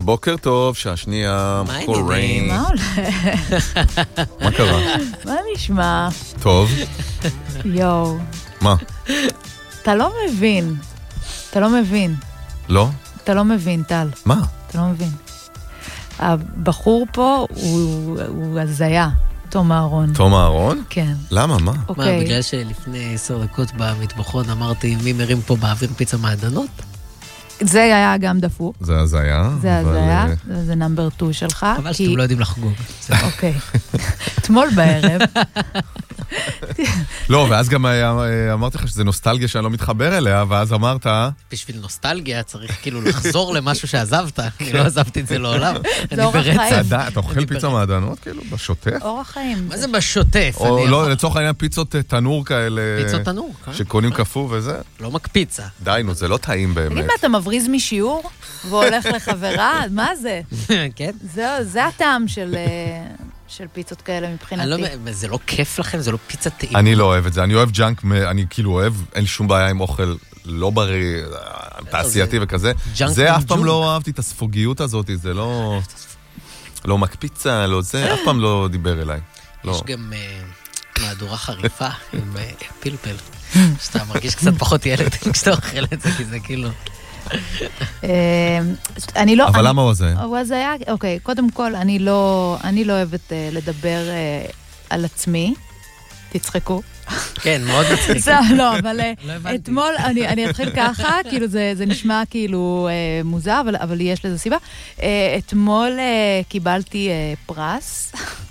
בוקר טוב, שהשנייה, מה קוראים. העניינים? מה הולך? מה קרה? מה נשמע? טוב. יואו. מה? אתה לא מבין. אתה לא מבין. לא? אתה לא מבין, טל. מה? אתה לא מבין. הבחור פה הוא הזיה. תום אהרון. תום אהרון? כן. למה? מה? אוקיי. מה, בגלל שלפני 10 דקות במטבחון אמרתי, מי מרים פה באוויר פיצה מעדנות? זה היה גם דפוק. זה הזיה. זה אבל, הזיה. זה נאמבר 2 שלך. אבל שאתם לא יודעים לחגוג. אוקיי. אתמול בערב. לא, ואז גם אמרתי לך שזה נוסטלגיה שאני לא מתחבר אליה, ואז אמרת... בשביל נוסטלגיה צריך כאילו לחזור למשהו שעזבת. אני לא עזבתי את זה לעולם. זה אורח חיים. אתה אוכל פיצה מעדנות, כאילו, בשוטף? אורח חיים. מה זה בשוטף? או לא, לצורך העניין פיצות תנור כאלה... פיצות תנור. שקונים קפוא וזה? לא מקפיצה. די, נו, זה לא טעים באמת. תגיד מה, אתה מבריז משיעור והולך לחברה? מה זה? כן? זה הטעם של פיצות כאלה מבחינתי. זה לא כיף לכם? זה לא פיצה טעים? אני לא אוהב את זה, אני אוהב ג'אנק, אני כאילו אוהב, אין לי שום בעיה עם אוכל לא בריא, תעשייתי וכזה. זה אף פעם לא אהבתי את הספוגיות הזאת, זה לא מקפיצה, לא זה, אף פעם לא דיבר אליי. יש גם מהדורה חריפה עם פלפל, שאתה מרגיש קצת פחות ילד כשאתה אוכל את זה, כי זה כאילו... אבל למה הוא זה? הוא זה היה, אוקיי, קודם כל, אני לא אוהבת לדבר על עצמי, תצחקו. כן, מאוד מצחיק. לא, אבל אתמול, אני אתחיל ככה, כאילו זה נשמע כאילו מוזר, אבל יש לזה סיבה. אתמול קיבלתי פרס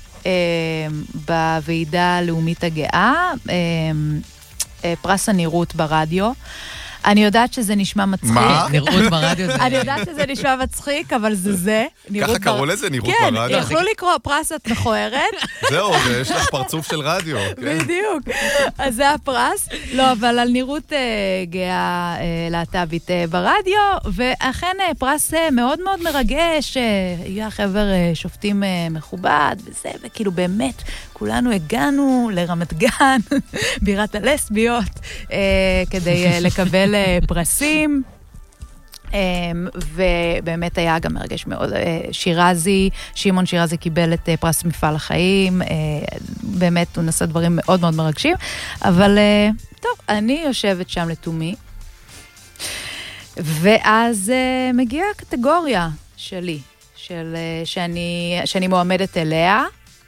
בוועידה הלאומית הגאה, פרס הנראות ברדיו. אני יודעת שזה נשמע מצחיק. מה? נראות ברדיו זה... אני יודעת שזה נשמע מצחיק, אבל זה. ככה קראו לזה נראות ברדיו? כן, יכלו לקרוא פרס את מכוערת. זהו, יש לך פרצוף של רדיו. בדיוק. אז זה הפרס. לא, אבל על נראות גאה להט"בית ברדיו, ואכן פרס מאוד מאוד מרגש, היה חבר שופטים מכובד, וזה, וכאילו באמת, כולנו הגענו לרמת גן, בירת הלסביות, כדי לקבל פרסים, ובאמת היה גם מרגש מאוד. שמעון שירזי קיבל את פרס מפעל החיים, באמת הוא נשא דברים מאוד מאוד מרגשים, אבל טוב, אני יושבת שם לתומי, ואז מגיעה הקטגוריה שלי, שאני מועמדת אליה,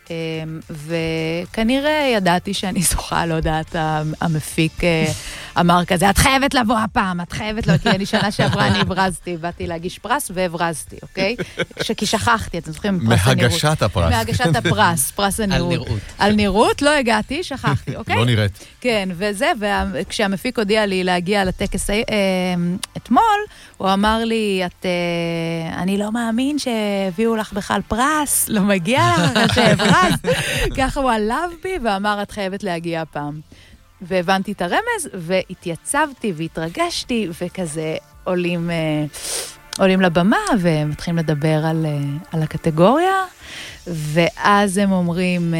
וכנראה ידעתי שאני זוכה, לא יודעת, המפיק אמר כזה, את חייבת לבוא הפעם, את חייבת לו, כי אני שנה שעברה אני הברזתי, באתי להגיש פרס והברזתי, אוקיי? כי שכחתי, אתם זוכרים? מהגשת הפרס. מהגשת הפרס, פרס הנראות. על נראות. על נראות, לא הגעתי, שכחתי, אוקיי? לא נראית. כן, וזה, וכשהמפיק הודיע לי להגיע לטקס אתמול, הוא אמר לי, אני לא מאמין שהביאו לך בכלל פרס, לא מגיע לך שהברז. ככה הוא עליו בי ואמר, את חייבת להגיע הפעם. והבנתי את הרמז, והתייצבתי והתרגשתי, וכזה עולים לבמה, ומתחילים לדבר על הקטגוריה, ואז הם אומרים,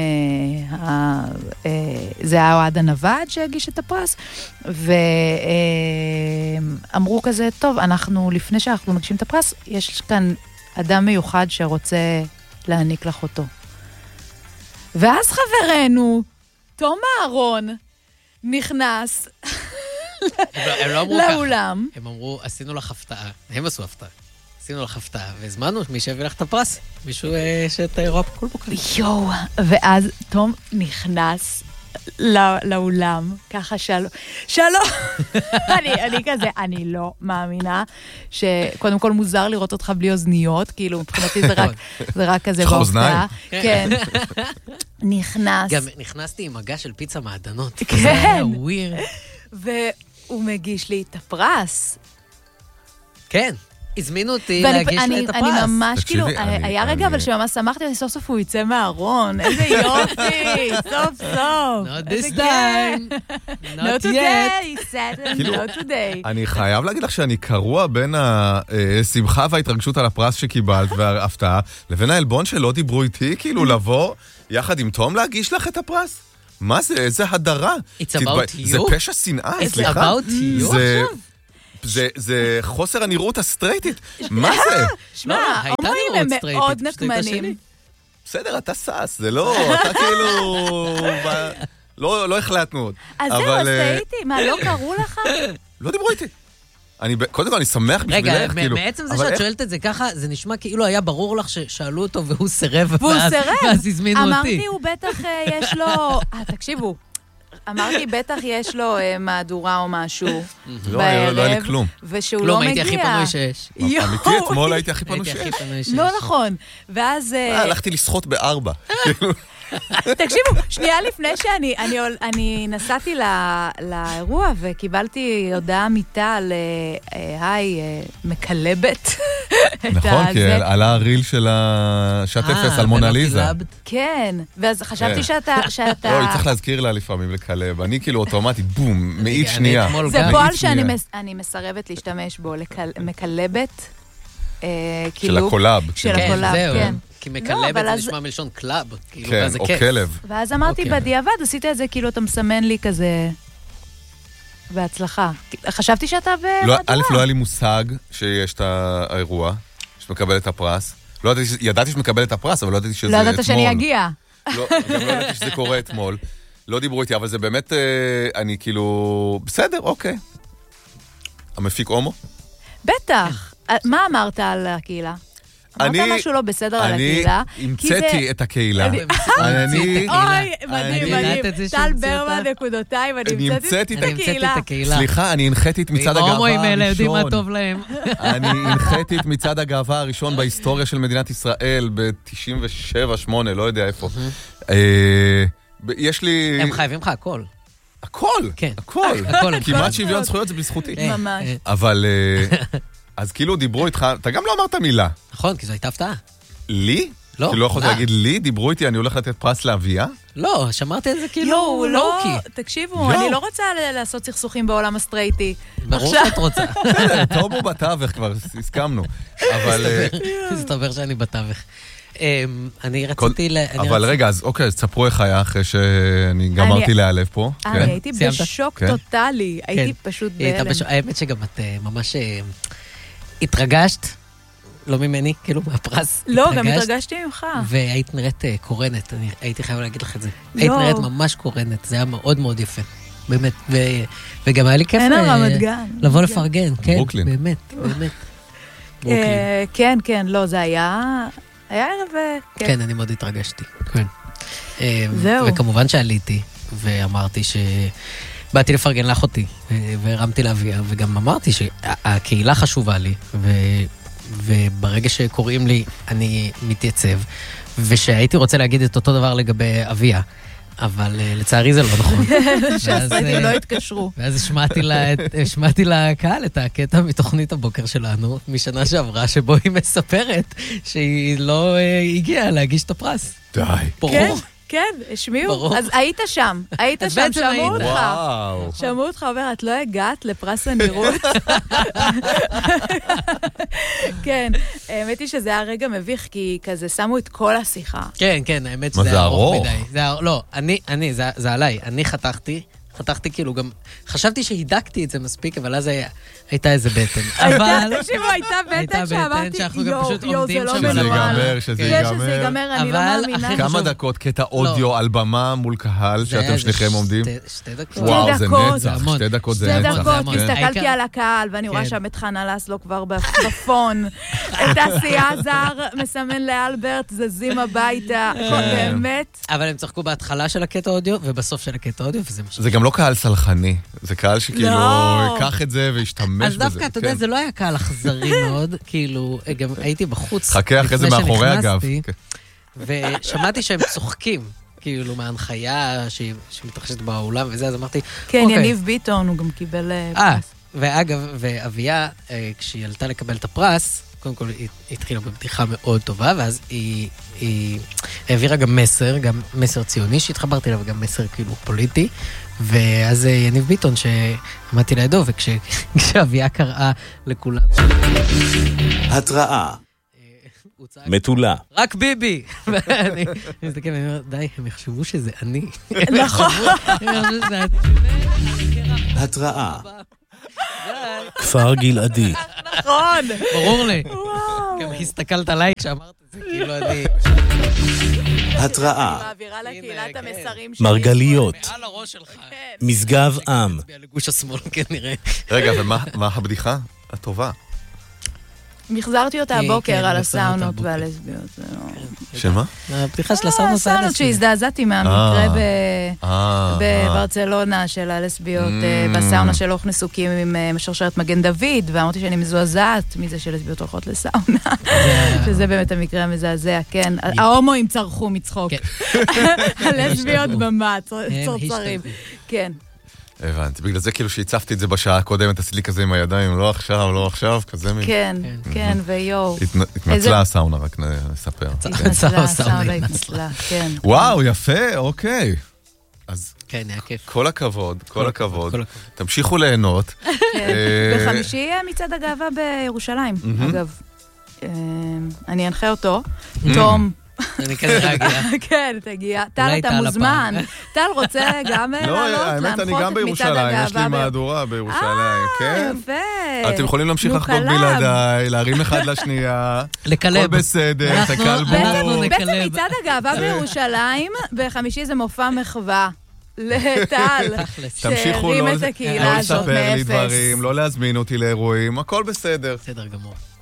זה היה אוהד הנווד שהגיש את הפרס, ואמרו כזה, טוב, לפני שאנחנו מגישים את הפרס, יש כאן אדם מיוחד שרוצה להעניק לך אותו. ואז חברנו, תום אהרון, נכנס לאולם. הם אמרו, עשינו לך הפתעה. הם עשו הפתעה. עשינו לך הפתעה, והזמנו מי שהביא לך את הפרס. מישהו שתאירו כל בוקר. יואו, ואז תום נכנס לאולם, ככה שלום. אני כזה, אני לא מאמינה שקודם כל מוזר לראות אותך בלי אוזניות, כאילו מבחינתי זה רק כזה בהופעה. כן. נכנס. גם נכנסתי עם מגע של פיצה מעדנות. כן. זה היה וויר. והוא מגיש לי את הפרס. כן. הזמינו אותי להגיש לה את הפרס. אני ממש, כאילו, היה רגע אבל שממש שמחתי, סוף סוף הוא יצא מהארון. איזה יופי, סוף סוף. Not this time. Not today, he said, not today. אני חייב להגיד לך שאני קרוע בין השמחה וההתרגשות על הפרס שקיבלת וההפתעה, לבין העלבון שלא דיברו איתי, כאילו לבוא יחד עם תום להגיש לך את הפרס. מה זה? איזה הדרה. It's about you? זה פשע שנאה, It's סליחה. about you עכשיו? זה חוסר הנראות הסטרייטית. מה זה? שמע, הומואים הם מאוד נקמנים. בסדר, אתה סס, זה לא, אתה כאילו... לא החלטנו עוד. אז זהו, אז תהיתי, מה, לא קראו לך? לא דיברו איתי. קודם כל, אני שמח בשבילך, רגע, כאילו. מעצם זה שאת שואלת את זה ככה, זה נשמע כאילו היה ברור לך ששאלו אותו והוא סירב. והוא סירב. ואז הזמינו אותי. אמרתי, הוא בטח יש לו... תקשיבו, אמרתי, בטח יש לו מהדורה או משהו לא היה לי כלום. ושהוא לא מגיע. הייתי הכי פנוי שיש. אמיתי, אתמול הייתי הכי פנוי שיש. לא נכון. ואז... הלכתי לשחות ב4. תקשיבו, שנייה לפני שאני נסעתי לאירוע וקיבלתי הודעה מיטל, היי, מקלבת. נכון, כי עלה הריל של השעת אפס על מונליזה. כן, ואז חשבתי שאתה... לא, אני צריך להזכיר לה לפעמים לקלב. אני כאילו אוטומטית, בום, מאית שנייה. זה פועל שאני מסרבת להשתמש בו, מקלבת. של הקולאב. של הקולאב, כן. כי מקלבת זה נשמע מלשון קלאב. כן, או כלב. ואז אמרתי בדיעבד, עשית את זה כאילו אתה מסמן לי כזה בהצלחה. חשבתי שאתה בדורה. א', לא היה לי מושג שיש את האירוע, שמקבל את הפרס. ידעתי שמקבל את הפרס, אבל לא ידעתי שזה אתמול. לא ידעת שאני אגיע. לא, גם לא ידעתי שזה קורה אתמול. לא דיברו איתי, אבל זה באמת, אני כאילו, בסדר, אוקיי. המפיק הומו? בטח. מה אמרת על הקהילה? אמרת משהו לא בסדר על הקהילה? אני המצאתי את הקהילה. אוי, מדהים, מדהים. טל ברמן נקודותיים, אני המצאתי את הקהילה. סליחה, אני הנחיתי את מצעד הגאווה הראשון. ההומואים האלה יודעים מה טוב להם. אני הנחיתי את מצעד הגאווה הראשון בהיסטוריה של מדינת ישראל, ב-97-8, לא יודע איפה. יש לי... הם חייבים לך הכל. הכל? כן. הכל. כמעט שוויון זכויות זה בזכותי. ממש. אבל... אז כאילו דיברו איתך, אתה גם לא אמרת מילה. נכון, כי זו הייתה הפתעה. לי? לא. כי לא יכולת להגיד לי, דיברו איתי, אני הולך לתת פרס לאביה? לא, שמרתי את זה כאילו לוקי. תקשיבו, אני לא רוצה לעשות סכסוכים בעולם הסטרייטי. ברור שאת רוצה. טוב הוא בתווך כבר, הסכמנו. אבל... מסתבר שאני בתווך. אני רציתי... אבל רגע, אז אוקיי, אז תספרו איך היה אחרי שאני גמרתי להיעלב פה. אני הייתי בשוק טוטלי, הייתי פשוט בהלם. האמת שגם את ממש התרגשת, לא ממני, כאילו מהפרס. לא, גם התרגשתי ממך. והיית נראית קורנת, הייתי חייב להגיד לך את זה. היית נראית ממש קורנת, זה היה מאוד מאוד יפה. באמת, וגם היה לי כיף לבוא לפרגן, כן, באמת, באמת. כן, כן, לא, זה היה ערב, כן. כן, אני מאוד התרגשתי, כן. זהו. וכמובן שעליתי, ואמרתי באתי לפרגן לאחותי, והרמתי לאביה, וגם אמרתי שהקהילה חשובה לי, וברגע שקוראים לי, אני מתייצב, ושהייתי רוצה להגיד את אותו דבר לגבי אביה, אבל לצערי זה לא נכון. שהסרטים לא התקשרו. ואז השמעתי לקהל את הקטע מתוכנית הבוקר שלנו, משנה שעברה, שבו היא מספרת שהיא לא הגיעה להגיש את הפרס. די. ברור. כן, השמיעו. אז היית שם, שמעו אותך. וואו. שמעו אותך, אומר, את לא הגעת לפרס הנראות. כן, האמת היא שזה היה רגע מביך, כי כזה שמו את כל השיחה. כן, כן, האמת שזה היה ארוך מדי. לא, זה עליי, אני חתכתי כאילו גם, חשבתי שהידקתי את זה מספיק, אבל אז הייתה איזה בטן. תקשיבו, הייתה בטן שאמרתי, שאנחנו גם פשוט עומדים שם. שזה ייגמר, אני לא מאמינה. כמה דקות קטע אודיו על במה מול קהל, שאתם שניכם עומדים? 2 דקות. וואו, זה נצח, 2 דקות זה נצח. 2 דקות, הסתכלתי על הקהל, ואני רואה שם את חנה לס לו כבר בפון. את עשייה זר, מסמן לאלברט, זזים הביתה, באמת. אבל הם צחקו בהתחלה של הקטע אודיו, ובסוף של הקטע אודיו, וזה משהו. זה גם לא קהל סלחני, זה קהל שכאילו ייקח את זה וישתמש בזה. אז דווקא, אתה יודע, זה לא היה קהל אכזרי מאוד, כאילו, גם הייתי בחוץ. חכה אחרי זה מאחורי הגב. ושמעתי שהם צוחקים, כאילו, מההנחיה שמתרחשת באולם וזה, אז אמרתי, כן, יניב ביטון, הוא גם קיבל פרס. ואגב, ואביה, כשהיא עלתה לקבל את הפרס, קודם כל היא התחילה בבדיחה מאוד טובה, ואז היא העבירה גם מסר ציוני שהתחברתי אליו, וגם מסר כאילו פוליטי, ואז יניב ביטון שעמדתי לידו, וכשאביה קראה לכולם... התראה. מתולה. רק ביבי. ואני מסתכל, אני אומר, די, הם יחשבו שזה אני. נכון. התראה. כפר גלעדי. נכון. ברור לי. וואו. גם הסתכלת עליי כשאמרת את זה, כאילו אני... התראה. מעבירה לקהילת המסרים שלי. מרגליות. מעל הראש שלך. משגב עם. לגוש השמאל כנראה. רגע, ומה הבדיחה הטובה? מחזרתי אותה כן, הבוקר כן, על מחזרת אותה הסאונות הבוקר. והלסביות. זה לא... שמה? הפתיחה של הסאונד עושה הסאונות שהזדעזעתי מהמקרה בברצלונה של הלסביות, בסאונה שלא הוכנסו עם משרשרת מגן דוד, ואמרתי שאני מזועזעת מזה שלסביות הולכות לסאונה, שזה באמת המקרה המזעזע, כן. ההומואים צרחו מצחוק. הלסביות במה, צרצרים. כן. הבנתי, בגלל זה כאילו שהצפתי את זה בשעה הקודמת, עשית לי כזה עם הידיים, לא עכשיו, כזה מין. כן, כן, ויואו. התנצלה הסאונה, רק נספר. התנצלה, כן. וואו, יפה, אוקיי. אז כן, היה כיף. כל הכבוד, כל הכבוד. תמשיכו ליהנות. בחמישי יהיה מצעד הגאווה בירושלים, אגב. אני אנחה אותו. תום. אני כנראה אגיע. כן, תגיע. טל, אתה מוזמן. טל רוצה גם לעלות, האמת, אני גם בירושלים, יש לי מהדורה בירושלים, כן? יפה. אתם יכולים להמשיך לחגוג בלעדיי, להרים אחד לשנייה. לקלב. הכל בסדר, תקלבו. בעצם מצעד הגאווה בירושלים, בחמישי זה מופע מחווה. לטל, תמשיכו שהרים את הקהילה הזאת מאפס. לא לספר לי דברים, לא להזמין אותי לאירועים, הכל בסדר. בסדר גמור.